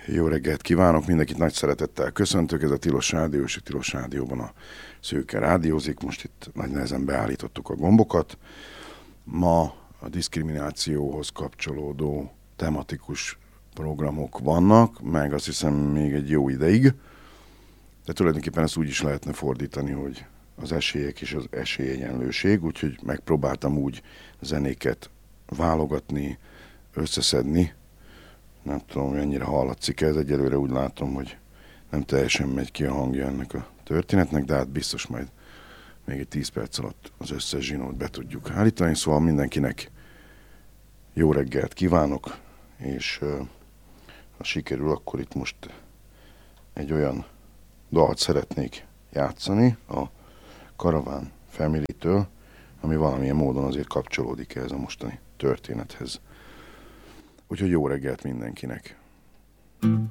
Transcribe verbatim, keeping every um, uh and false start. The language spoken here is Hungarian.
Jó reggelt kívánok, mindenkit nagy szeretettel köszöntök, ez a Tilos Rádió, és a Tilos Rádióban a Szőke rádiózik, most itt nagy nehezen beállítottuk a gombokat. Ma a diszkriminációhoz kapcsolódó tematikus programok vannak, meg azt hiszem még egy jó ideig, de tulajdonképpen ezt úgy is lehetne fordítani, hogy az esélyek és az esélyegyenlőség, úgyhogy megpróbáltam úgy zenéket válogatni, összeszedni. Nem tudom, mennyire hallatszik ez, egyelőre úgy látom, hogy nem teljesen megy ki a hangja ennek a történetnek, de hát biztos majd még egy tíz perc alatt az összes zsinót be tudjuk állítani, szóval mindenkinek jó reggelt kívánok, és ha sikerül, akkor itt most egy olyan dalt szeretnék játszani a Caravan Family-től, ami valamilyen módon azért kapcsolódik ehhez a mostani történethez. Úgyhogy jó reggelt mindenkinek!